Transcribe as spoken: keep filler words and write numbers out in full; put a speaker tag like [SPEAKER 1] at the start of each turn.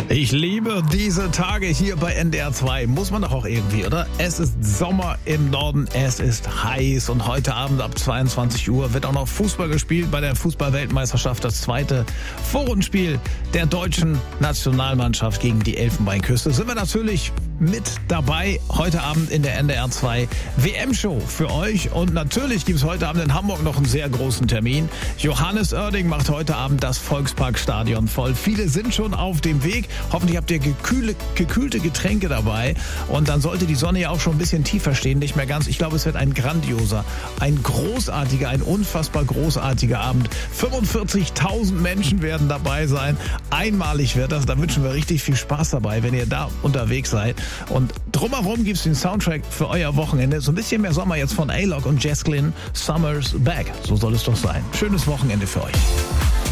[SPEAKER 1] Ich liebe diese Tage hier bei N D R zwei. Muss man doch auch irgendwie, oder? Es ist Sommer im Norden, es ist heiß und heute Abend ab zweiundzwanzig Uhr wird auch noch Fußball gespielt bei der Fußball-Weltmeisterschaft. Das zweite Vorrundenspiel der deutschen Nationalmannschaft gegen die Elfenbeinküste. Sind wir natürlich mit dabei heute Abend in der N D R zwei W M-Show für euch. Und natürlich gibt es heute Abend in Hamburg noch einen sehr großen Termin. Johannes Oerding macht heute Abend das Volksparkstadion voll. Viele sind schon auf dem Weg. Hoffentlich habt ihr gekühle, gekühlte Getränke dabei. Und dann sollte die Sonne ja auch schon ein bisschen tiefer stehen. Nicht mehr ganz. Ich glaube, es wird ein grandioser, ein großartiger, ein unfassbar großartiger Abend. fünfundvierzigtausend Menschen werden dabei sein. Einmalig wird das. Da wünschen wir richtig viel Spaß dabei, wenn ihr da unterwegs seid. Und drumherum gibt es den Soundtrack für euer Wochenende. So ein bisschen mehr Sommer jetzt von A-Log und Jess Glynn. Summer's Back. So soll es doch sein. Schönes Wochenende für euch.